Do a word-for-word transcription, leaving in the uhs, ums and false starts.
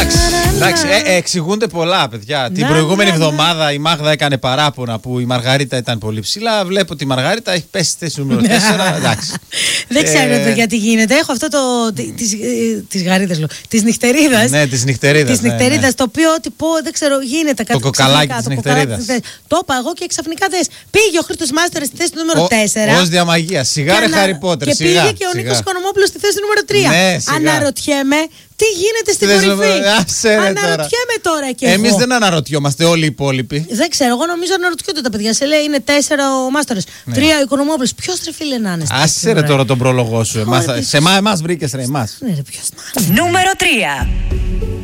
Εντάξει, εντάξει ε, ε, εξηγούνται πολλά, παιδιά. Την Να, προηγούμενη να, να. εβδομάδα η Μάγδα έκανε παράπονα που η Μαργαρίτα ήταν πολύ ψηλά. Βλέπω ότι η Μαργαρίτα έχει πέσει στη θέση νούμερο τέσσερα. Εντάξει. Δεν ξέρω Ε, παιδιά τι γίνεται. Έχω αυτό το. Τη γαρίδα λέω. Τη νυχτερίδα. Ναι, τη νυχτερίδα. Τη νυχτερίδα, το οποίο τυπώ δεν ξέρω, γίνεται κάτι. Το κοκαλάκι ξαφνικά, της το νυχτερίδας. κοκαλάκι της θέσης. Το είπα εγώ και ξαφνικά δες. Πήγε ο Χρήστος Μάστορας στη θέση του νούμερο τέσσερα. Ω διαμαγεία. Σιγάρε Χάρι Πότερ. Και πήγε και ο Νίκος Οικονομόπουλος στη θέση του νούμερο τρία. Ναι, σιγά. Αναρωτιέμαι τι γίνεται στην Τι κορυφή. δες, άσε ρε τώρα. Αναρωτιέμαι τώρα και εγώ. Εμείς δεν αναρωτιόμαστε, όλοι οι υπόλοιποι. Δεν ξέρω, εγώ νομίζω αναρωτιούνται τα παιδιά. Σε λέει είναι τέσσερα ο Μάστορας, Ναι. τρία ο Οικονομόπουλος. Ποιος ρε φίλε να είναι. στη θέση Άσε ρε νούμερο τώρα τον πρόλογο σου. Εμάς, Ωραία, σε εμά εμάς βρήκες ρε εμάς. ένα. Ναι, ρε, ποιος να είναι. Νούμερο τρία.